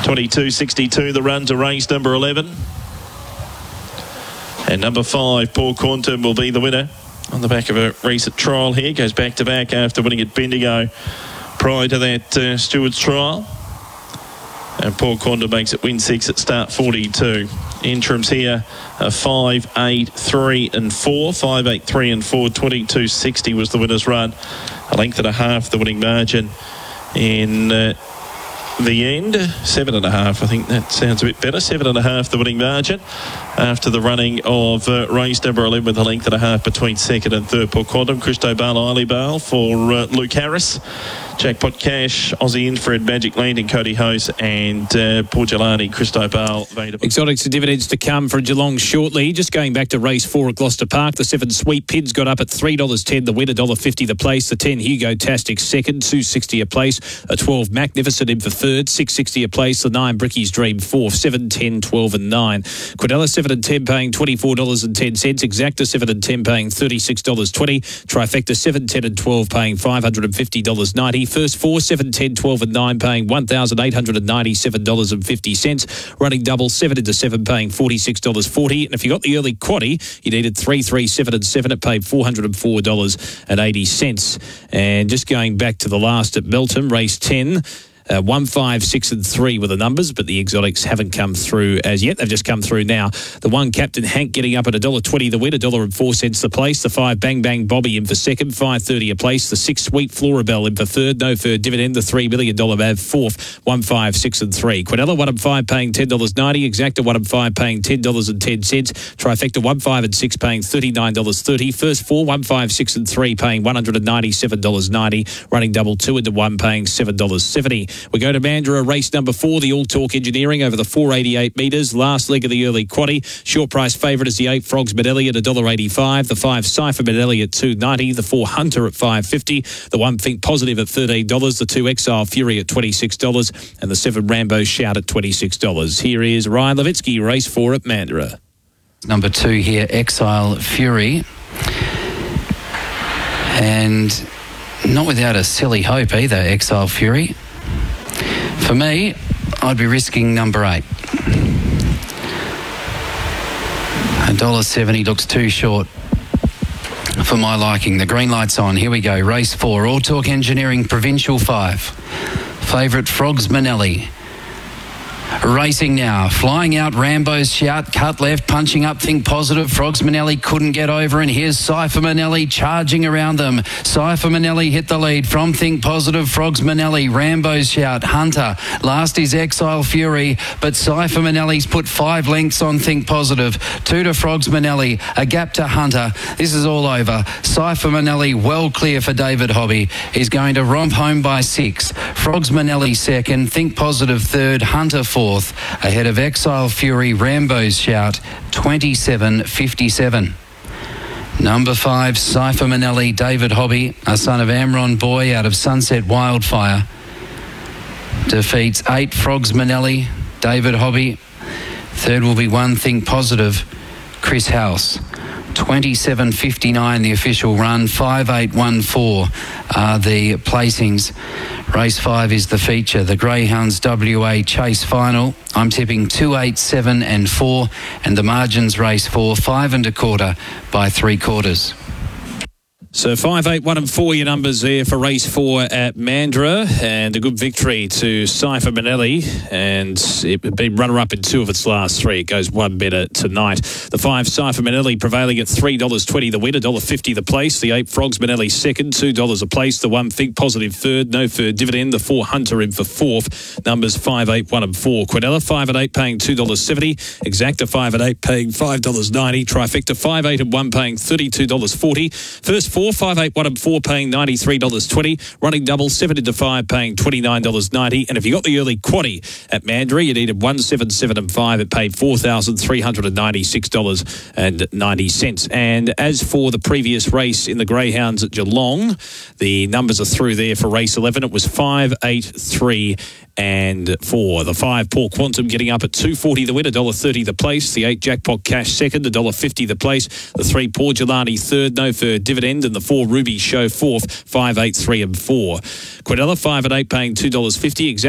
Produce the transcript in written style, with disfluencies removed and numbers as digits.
22.62 the run to race number 11. And number 5, Poor Quantum, will be the winner on the back of a recent trial here. Goes back to back after winning at Bendigo prior to that Stewart's trial. And Poor Quantum makes it win 6 at start 42. Interims here are 5, 8, 3 and 4. 5, 8, 3 and 4. 22.60 was the winner's run. A length and a half the winning margin in the end. 7.5, I think that sounds a bit better. 7.5 the winning margin after the running of race number 11 with a length and a half between second and third. Poor Quantum, Christo Bale, Eiley Bale for Luke Harris. Jackpot Cash, Aussie Infrared, Magic Landing, Cody Hose and Paul Jelani, Christo Bale. Exotics and dividends to come for Geelong shortly. Just going back to race 4 at Gloucester Park, the 7 Sweet Pids got up at $3.10 the win, $1.50 the place. The 10 Hugo Tastic second, $2.60 a place. A 12 Magnificent in for third, $6.60 a place. The 9 Bricky's Dream fourth, 7, 10, 12 and 9. Quadella 7 and 10 paying $24.10. Exacta 7 and 10 paying $36.20. Trifecta 7, 10 and 12 paying $550.90. First 4, 7, 10, 12 and 9 paying $1,897.50. Running double 7 into 7 paying $46.40. And if you got the early quaddie, you needed 3, 3, 7 and 7. It paid $404.80. And just going back to the last at Melton, race 10. 1, 5, 6 and 3 were the numbers, but the exotics haven't come through as yet. They've just come through now. The 1 Captain Hank getting up at $1.20 the win, $1.04 the place. The 5 Bang Bang Bobby in for second, $5.30 a place. The 6 Sweet Florabelle in for third, no third dividend. The $3 million Mav fourth, 1, 5, 6 and 3. Quadella 1 and 5 paying $10.90. Exacta 1 and 5 paying $10.10. Trifecta 1, 5 and 6 paying $39.30. First 4, 1, 5, 6 and 3 paying $197.90. Running double 2 into 1 paying $7.70. We go to Mandurah, race number 4, the All Talk Engineering over the 488 metres. Last leg of the early quaddie. Short price favourite is the 8 Frogs Manelli at $1.85. The 5 Cypher Manelli at $2.90. The 4 Hunter at $5.50. The 1 Think Positive at $13. The 2 Exile Fury at $26. And the 7 Rambo Shout at $26. Here is Ryan Levitsky, race 4 at Mandurah. Number 2 here, Exile Fury. And not without a silly hope either, Exile Fury. For me, I'd be risking number 8. $1.70 looks too short for my liking. The green light's on. Here we go. Race 4. All Talk Engineering Provincial 5. Favourite Frogs Manelli. Racing now, flying out Rambo's Shout, cut left, punching up Think Positive. Frogs Manelli couldn't get over, and here's Cypher Manelli charging around them. Cypher Manelli hit the lead from Think Positive. Frogs Manelli, Rambo's Shout, Hunter. Last is Exile Fury, but Cypher Manelli's put 5 lengths on Think Positive. 2 to Frogs Manelli, a gap to Hunter. This is all over. Cypher Manelli well clear for David Hobby. He's going to romp home by 6. Frogs Manelli second, Think Positive third, Hunter fourth. Ahead of Exile Fury, Rambo's Shout, 27.57. Number 5, Cypher Manelli, David Hobby, a son of Amron Boy out of Sunset Wildfire. Defeats 8 Frogs Manelli, David Hobby. Third will be 1 Think Positive, Chris House. 27.59 the official run, 5.814 are the placings. Race 5 is the feature, the Greyhounds WA Chase Final. I'm tipping 2, 8, 7 and 4, and the margins race 4, 5 1/4 by 3/4. So 5, 8, 1 and 4 your numbers there for race 4 at Mandurah, and a good victory to Cypher Manelli, and it had been runner-up in 2 of its last 3. It goes 1 better tonight. The 5 Cypher Manelli prevailing at $3.20 the win, $1.50 the place. The 8 Frogs Manelli second, $2 a place. The 1 Think Positive third, no third dividend. The 4 Hunter in for fourth. Numbers 5, 8, 1 and 4. Quadella 5 and 8 paying $2.70. Exacta 5 and 8 paying $5.90. Trifecta 5, 8 and 1 paying $32.40. First 4, 5, 8, 1 and 4 paying $93.20. Running double 7 into 5 paying $29.90. And if you got the early quaddie at Mandurah, you needed 1, 7, 7 and 5. It paid $4,396.90. And as for the previous race in the Greyhounds at Geelong, the numbers are through there for race 11. It was 5, 8, 3 and 4. The 5 Poor Quantum getting up at $2.40 the win, $1.30 the place. The 8 Jackpot Cash second, $1.50 the place. The 3 Poor Jelani third, no third dividend. And the 4 Ruby Show fourth, 5, 8, 3 and 4. Quadella 5 and 8 paying $2.50.